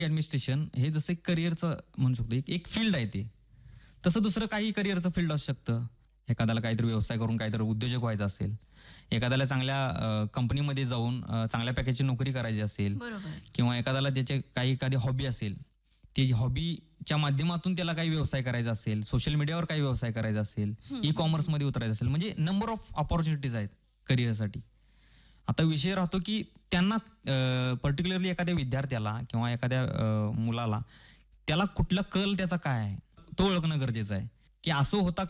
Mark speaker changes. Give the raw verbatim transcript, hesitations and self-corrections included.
Speaker 1: Administration हे जसं एक करिअरचं म्हणू शकतो, एक एक फील्ड आहे ते. तसं दुसरं काही करिअरचं फील्ड असू शकतं. एखाद्याला काहीतरी व्यवसाय करून काहीतरी उद्योजक व्हायचं असेल, एखाद्याला चांगल्या अ, कंपनीमध्ये जाऊन अ, चांगल्या पॅकेजची नोकरी करायची असेल
Speaker 2: बरोबर.
Speaker 1: किंवा एखाद्याला त्याचे काही एखादी हॉबी असेल, ती हॉबीच्या माध्यमातून त्याला काही व्यवसाय करायचा असेल, सोशल मीडियावर काही व्यवसाय करायचा असेल,
Speaker 2: हं,
Speaker 1: ई
Speaker 2: हं,
Speaker 1: कॉमर्समध्ये उतरायचं असेल, म्हणजे नंबर ऑफ अपॉर्च्युनिटीज आहेत करिअरसाठी. आता विषय राहतो की त्यांना पर्टिक्युलरली एखाद्या विद्यार्थ्याला किंवा एखाद्या अ, मुलाला त्याला कुठला कल त्याचा काय आहे तो ओळखणं गरजेचं आहे की असं होता